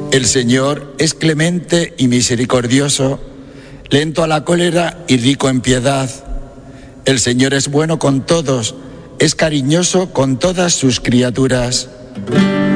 El Señor es clemente y misericordioso, lento a la cólera y rico en piedad. El Señor es bueno con todos, es cariñoso con todas sus criaturas.